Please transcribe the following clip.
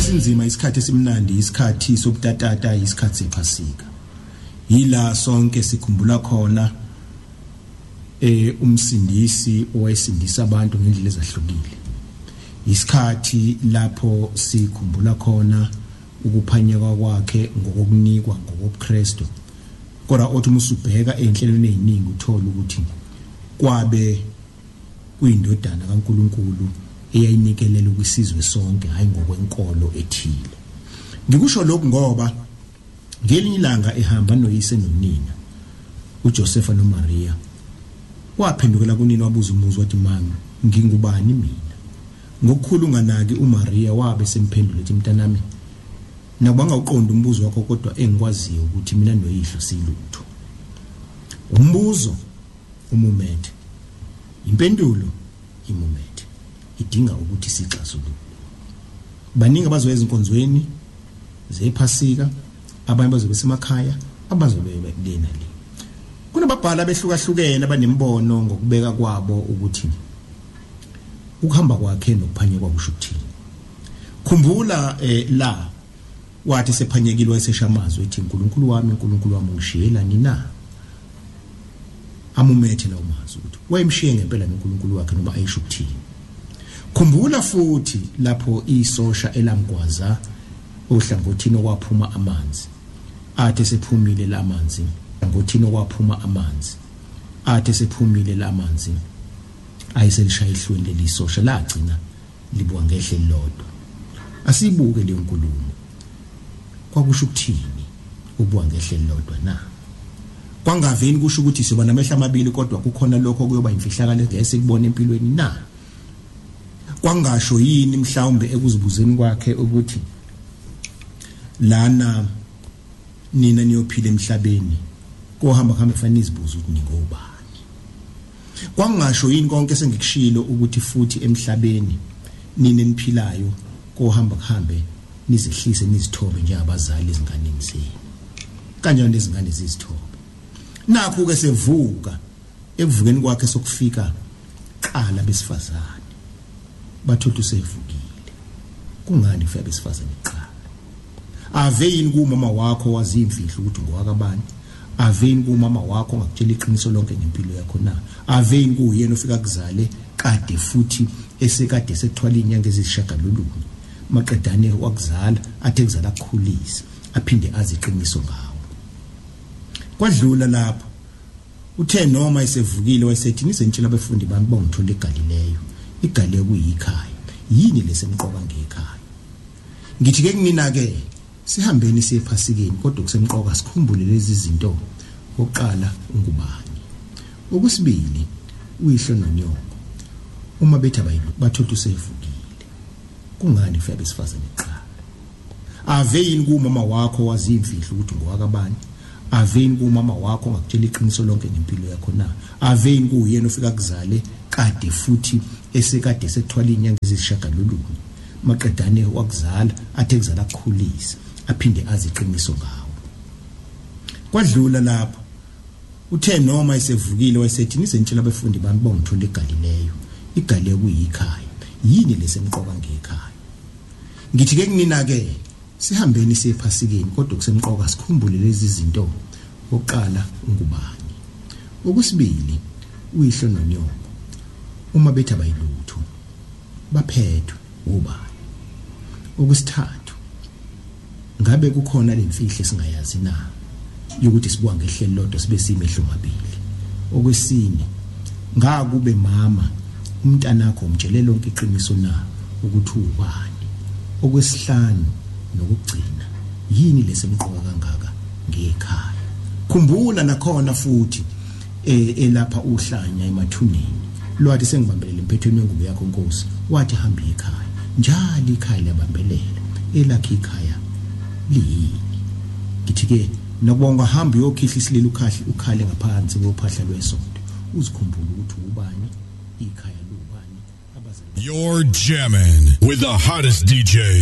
esinzima isikhathi esimnandi isikhathi sobutatata isikhathi sephasika yila sonke sikhumbula khona umsindisi owayesindisa abantu ngendlela ezahlukile isikhathi lapho sikhumbula khona ukuphanyeka kwakhe ngokunikwa ngokuKristu kodwa othi musubheka enhlelweni eziningi uthola ukuthi kwabe kuyindodana kaNkuluNkulu eyayinikelela kwisizwe sonke hayi ngokwenkolo ethile ngikusho lokhu ngoba ngelinye ilanga ehamba noyise nonina uJosepha noMaria waphendukela kunina wabuza umuzi wathi mama ngingubani mina ngokukhulunga naki uMaria wabe semphendula ethi mntanami nabanga uqonda umbuzo wakho kodwa engikwaziyo ukuthi mina noyihlo silutho umbuzo umumethe impendulo imumethe idinga ukuthi sixazulule baningi abazoya ezinkonzweni zephasika abanye bazobe semakhaya abazobe lena le kunababhala behlukahlukene abanembono ngokubeka kwabo ukuthi ukuhamba kwakhe nokuphanyeka kwakusho ukuthini khumbula la wathi sephanyekile wayeseshamazwe ethi uNkulunkulu wami ungishiyela nina amumethe lawo mazwi ukuthi wayemshiye ngempela noNkulunkulu wakhe noma ayisho ukuthini khumbula futhi lapho isosha elamgwaza ohlangothini okwaphuma amanzi athe sephumile lamanzi ngothini okwaphuma amanzi athe sephumile lamanzi ayiselishaya ihlweni lelisosha lagcina libuka ngehle lodwa asibuke le nkulumo kwakusho ukuthini ubuka ngehle lodwa na kwangaveni kusho ukuthi siba namehla amabili kodwa kukhona lokho kuyoba imfihlakalo ngeke kubone empilweni na kwangasho yini mhlawumbe ekuzibuzeni kwakhe ukuthi lana nina niyophila emhlabeni kohamba kufanele izibuze ukuthi ningobani kwangasho yini konke sengikushilo ukuthi futhi emhlabeni nina eniphilayo kohamba kuhambe nizihlise nizithobe njengabazali ezinganeni zenu kanjani lezingane zizithobe nakho ke sevuka ekuvukeni kwakhe sokufika qala besifazane bathola usevukile kungani ufika besifazane qala aveyini kumama wakho wazimfihla ukuthi ngowakabani aveyini kumama wakho ngakutshela iqiniso lonke ngempilo yakho na aveyini kuyena ofika kuzale kade futhi esekade sekuthwala inyanga ezishagalolunye maqedane wakuzala athe kuzala kukhulisa aphinde aziqiniso ngawo kwadlula lapho uthe noma esevukile wayesethi nizentshela abafundi bami bangithola eGalileyo iGalileyo kuyikhaya yini lesemqoka ngekhaya ngithi ke kunina ke sihambeni siye ephasikeni kodwa kusemqoka sikhumbule lezi zinto oqala ungubani okusibili uyihlo nonyoko uma bethi abayilu bathola usevukile kungani ufika besifazane qala aveyini kumama wakho wazimfihla ukuthi ngowakabani aveyini kumama wakho ngakutshela iqiniso lonke ngempilo yakho na aveyini kuyena ofika kuzale kade futhi esekade sekuthwala inyanga ezishagalolunye maqedane wakuzala athe kuzala kukhulisa aphinde aziqiniso ngawo kwadlula lapho uthe noma esevukile wayesethi nizentshela abafundi bami bangithola eGalileyo iGalileyo kuyikhaya yini lesemqoka ngekhaya ngithi ke kunina ke sihambeni siye ephasikeni kodwa kusemqoka sikhumbule lezi zinto oqala ungubani okusibili uyihlo nonyoko uma bethi abayilutho baphethwe ubani okusithathu ngabe kukhona lemfihle singayazi na yokuthi sibuka ngehlelo lodwa sibe simehlo mabili okwesine ngakube mama umntanakho umtshele lonke iqiniso na ukuthi ubani okwesihlanu nokugcina yini lesemqoka kangaka ngekhaya khumbula nakhona futhi elapha uhlanya emathuneni lwathi sengibambelela emphethweni wengubo yakho Nkosi wathi hamba ekhaya njalo ikhaya labambelela elakhe ikhaya liyini ngithi ke nokubonga hamba uyokhihla isililo ukhale ngaphansi kophahla lwesonto uzikhumbule ukuthi ubani ikhaya lobani abazali You're jamming with the hottest DJ